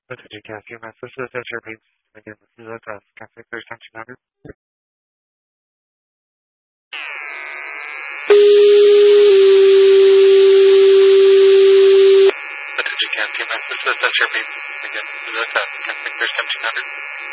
Attention CAS this is Desert Beats. Again, this is address. Cafe First Time 200. Attention CAS this is Desert Beats. Again, this is address. Cafe First Time 200.